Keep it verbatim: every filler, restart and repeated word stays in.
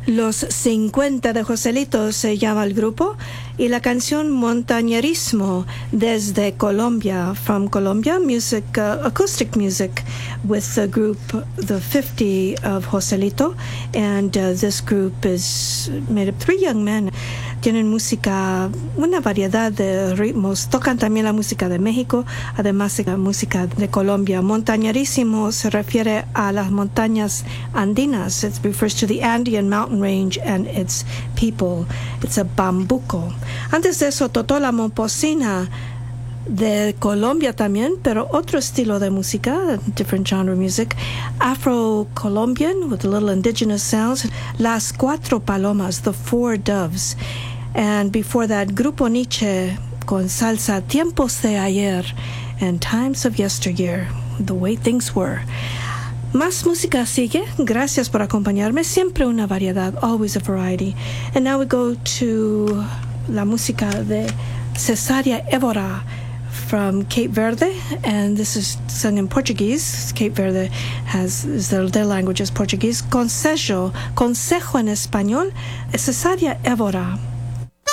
Los cincuenta de Joselito se llama el grupo, y la canción Montañerismo desde Colombia, from Colombia, music, uh, acoustic music with the group the fifty of Joselito, and uh, this group is made of three young men. Tienen música, una variedad de ritmos, tocan también la música de México, además de la música de Colombia. Montañerísimo se refiere a las montañas andinas. It refers to the Andean mountain range and its people. It's a bambuco. Antes de eso, tocó la momposina de Colombia también, pero otro estilo de música, different genre music, Afro-Colombian with a little indigenous sounds, Las Cuatro Palomas, the Four Doves, and before that, Grupo Nietzsche con salsa, Tiempos de Ayer, and Times of Yesteryear, the way things were. Más música sigue. Gracias por acompañarme. Siempre una variedad, always a variety. And now we go to la música de Cesaria Évora from Cape Verde, and this is sung in Portuguese. Cape Verde has their, their language is Portuguese. Consejo, consejo en español, Cesaria Évora.